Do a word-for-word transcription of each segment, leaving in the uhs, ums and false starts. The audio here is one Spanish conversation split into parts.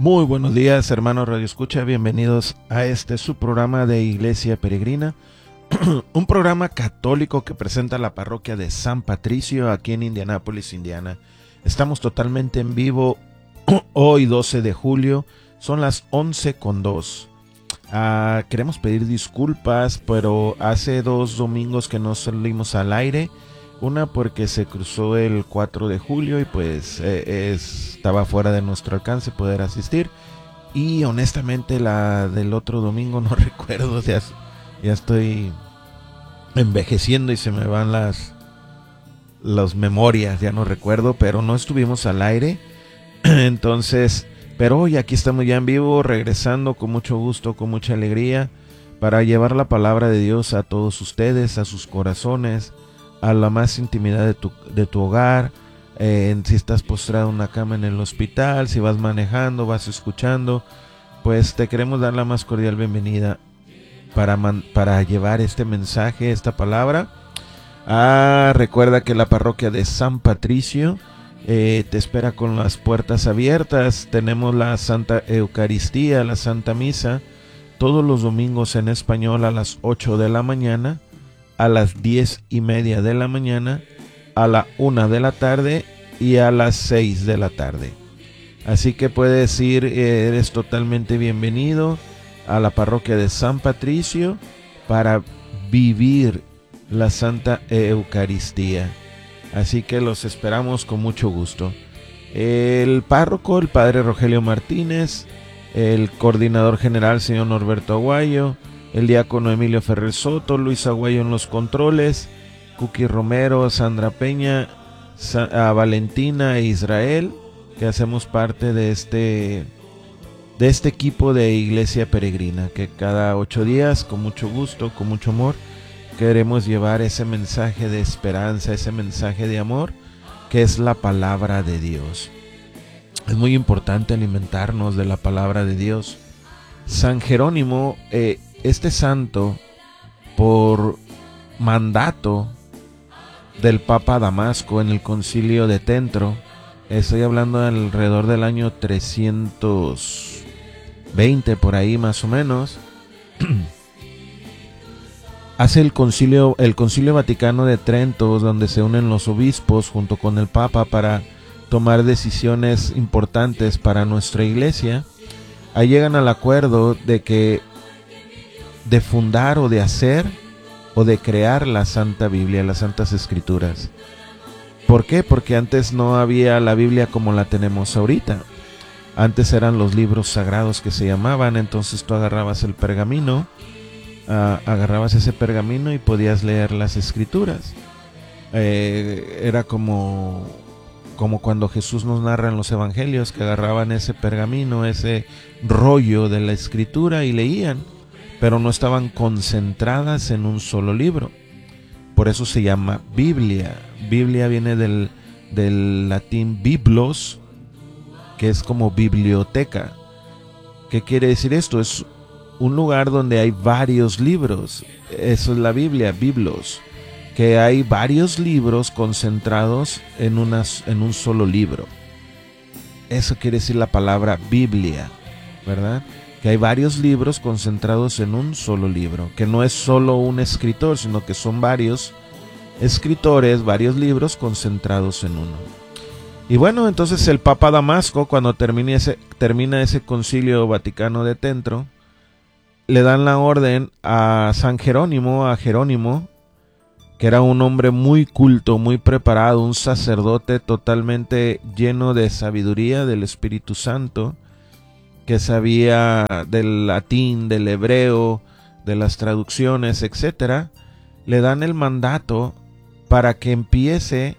Muy buenos días, hermanos Radio Escucha, bienvenidos a este su programa de Iglesia Peregrina, un programa católico que presenta la parroquia de San Patricio aquí en Indianápolis, Indiana. Estamos totalmente en vivo hoy doce de julio, son las once con dos. Uh, queremos pedir disculpas, pero hace dos domingos que no salimos al aire. Una porque se cruzó el cuatro de julio y pues eh, es, estaba fuera de nuestro alcance poder asistir. Y honestamente la del otro domingo no recuerdo, ya, ya estoy envejeciendo y se me van las, las memorias, ya no recuerdo, pero no estuvimos al aire. Entonces, pero hoy aquí estamos ya en vivo, regresando con mucho gusto, con mucha alegría, para llevar la palabra de Dios a todos ustedes, a sus corazones, a la más intimidad de tu, de tu hogar, eh, si estás postrado en una cama en el hospital, si vas manejando, vas escuchando, pues te queremos dar la más cordial bienvenida para, man, para llevar este mensaje, esta palabra. Ah, recuerda que la parroquia de San Patricio eh, te espera con las puertas abiertas. Tenemos la Santa Eucaristía, la Santa Misa, todos los domingos en español a las ocho de la mañana, a las diez y media de la mañana, a la una de la tarde y a las seis de la tarde. Así que puedes ir, eres totalmente bienvenido a la parroquia de San Patricio para vivir la Santa Eucaristía. Así que los esperamos con mucho gusto. El párroco, el padre Rogelio Martínez, el coordinador general, señor Norberto Aguayo, el diácono Emilio Ferrer Soto, Luis Aguayo en los controles, Cookie Romero, Sandra Peña, Sa- a Valentina e Israel, que hacemos parte de este, de este equipo de Iglesia Peregrina, que cada ocho días, con mucho gusto, con mucho amor, queremos llevar ese mensaje de esperanza, ese mensaje de amor, que es la palabra de Dios. Es muy importante alimentarnos de la palabra de Dios. San Jerónimo, eh, este santo, por mandato del Papa Damasco en el concilio de Trento, estoy hablando alrededor del año trescientos veinte, por ahí más o menos, hace el concilio, el concilio Vaticano de Trento, donde se unen los obispos junto con el Papa para tomar decisiones importantes para nuestra iglesia. Ahí llegan al acuerdo de que de fundar o de hacer o de crear la Santa Biblia, las Santas Escrituras. ¿Por qué? Porque antes no había la Biblia como la tenemos ahorita. Antes eran los libros sagrados que se llamaban, entonces tú agarrabas el pergamino, uh, agarrabas ese pergamino y podías leer las Escrituras. Eh, era como, como cuando Jesús nos narra en los evangelios, que agarraban ese pergamino, ese rollo de la Escritura y leían, pero no estaban concentradas en un solo libro. Por eso se llama Biblia. Biblia viene del, del latín biblos, que es como biblioteca. ¿Qué quiere decir esto? Es un lugar donde hay varios libros. Eso es la Biblia, biblos. Que hay varios libros concentrados en, unas, en un solo libro. Eso quiere decir la palabra Biblia, ¿verdad? Que hay varios libros concentrados en un solo libro, que no es solo un escritor, sino que son varios escritores, varios libros concentrados en uno. Y bueno, entonces el Papa Damasco, cuando termina ese, termina ese concilio Vaticano de Trento, le dan la orden a San Jerónimo, a Jerónimo, que era un hombre muy culto, muy preparado, un sacerdote totalmente lleno de sabiduría del Espíritu Santo, que sabía del latín, del hebreo, de las traducciones, etcétera, le dan el mandato para que empiece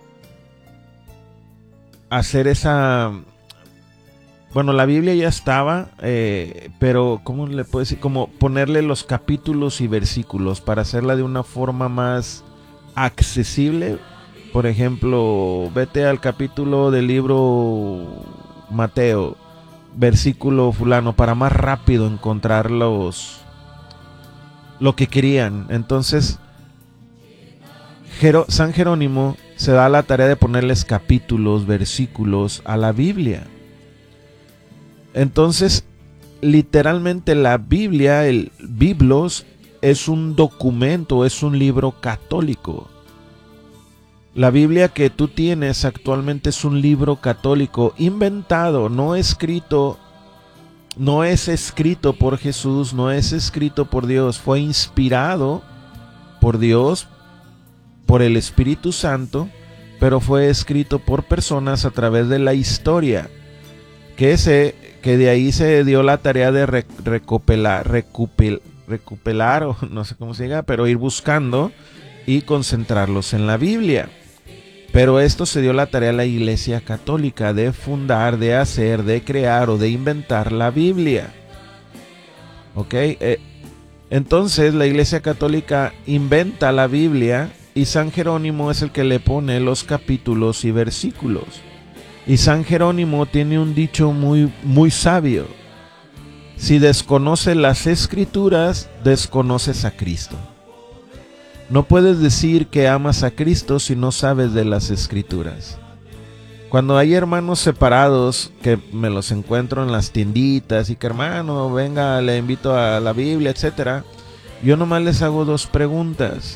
a hacer esa... Bueno, la Biblia ya estaba, eh, pero ¿cómo le puedo decir? Como ponerle los capítulos y versículos para hacerla de una forma más accesible. Por ejemplo, vete al capítulo del libro Mateo, versículo fulano, para más rápido encontrar los, lo que querían. Entonces Jero, San Jerónimo se da la tarea de ponerles capítulos, versículos a la Biblia. Entonces, literalmente la Biblia, el Biblos, es un documento, es un libro católico. La Biblia que tú tienes actualmente es un libro católico inventado, no escrito, no es escrito por Jesús, no es escrito por Dios, fue inspirado por Dios, por el Espíritu Santo, pero fue escrito por personas a través de la historia, que, se, que de ahí se dio la tarea de re, recopilar, recupil, recupelar, o no sé cómo se diga, pero ir buscando y concentrarlos en la Biblia. Pero esto se dio la tarea a la Iglesia Católica de fundar, de hacer, de crear o de inventar la Biblia. ¿Ok? Eh, entonces la Iglesia Católica inventa la Biblia y San Jerónimo es el que le pone los capítulos y versículos. Y San Jerónimo tiene un dicho muy, muy sabio. Si desconoces las Escrituras, desconoces a Cristo. No puedes decir que amas a Cristo si no sabes de las Escrituras. Cuando hay hermanos separados que me los encuentro en las tienditas y que hermano, venga, le invito a la Biblia, etcétera, yo nomás les hago dos preguntas.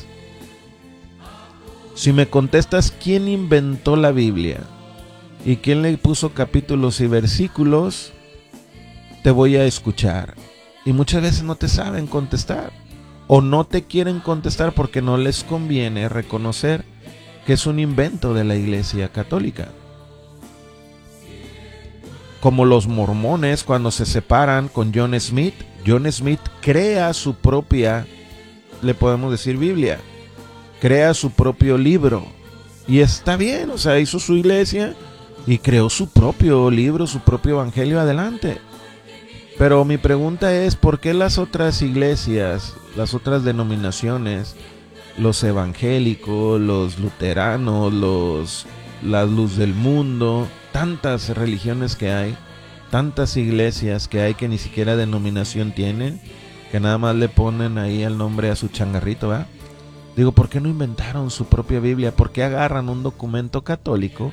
Si me contestas quién inventó la Biblia y quién le puso capítulos y versículos, te voy a escuchar. Y muchas veces no te saben contestar. O no te quieren contestar porque no les conviene reconocer que es un invento de la Iglesia Católica. Como los mormones cuando se separan con John Smith, John Smith crea su propia, le podemos decir Biblia, crea su propio libro. Y está bien, o sea, hizo su iglesia y creó su propio libro, su propio evangelio, adelante. Pero mi pregunta es, ¿por qué las otras iglesias, las otras denominaciones, los evangélicos, los luteranos, los, la luz del mundo, tantas religiones que hay, tantas iglesias que hay que ni siquiera denominación tienen, que nada más le ponen ahí el nombre a su changarrito, ¿verdad? Digo, ¿por qué no inventaron su propia Biblia? ¿Por qué agarran un documento católico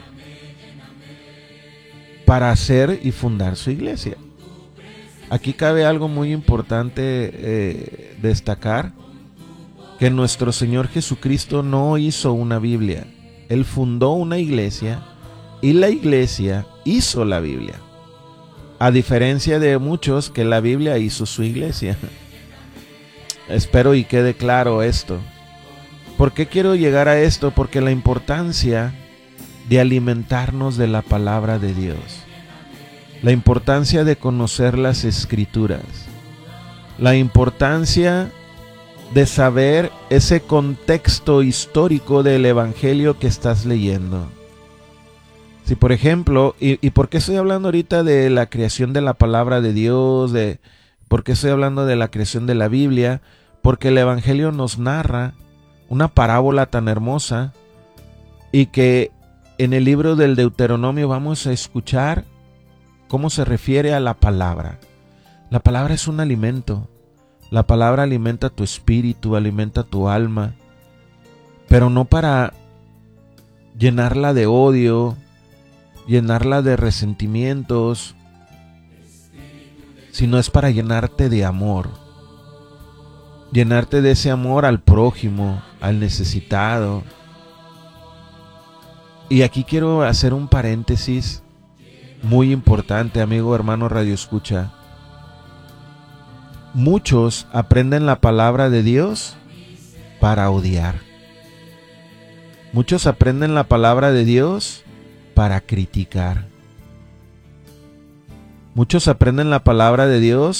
para hacer y fundar su iglesia? Aquí cabe algo muy importante eh, destacar, que nuestro Señor Jesucristo no hizo una Biblia. Él fundó una iglesia y la iglesia hizo la Biblia. A diferencia de muchos que la Biblia hizo su iglesia. Espero y quede claro esto. ¿Por qué quiero llegar a esto? Porque la importancia de alimentarnos de la palabra de Dios. La importancia de conocer las Escrituras, la importancia de saber ese contexto histórico del Evangelio que estás leyendo. Si por ejemplo, y, y por qué estoy hablando ahorita de la creación de la palabra de Dios, de por qué estoy hablando de la creación de la Biblia, porque el Evangelio nos narra una parábola tan hermosa y que en el libro del Deuteronomio vamos a escuchar cómo se refiere a la palabra. La palabra es un alimento. La palabra alimenta tu espíritu, alimenta tu alma, pero no para llenarla de odio, llenarla de resentimientos, sino es para llenarte de amor. Llenarte de ese amor al prójimo, al necesitado. Y aquí quiero hacer un paréntesis muy importante, amigo, hermano, radio escucha. Muchos aprenden la palabra de Dios para odiar. Muchos aprenden la palabra de Dios para criticar. Muchos aprenden la palabra de Dios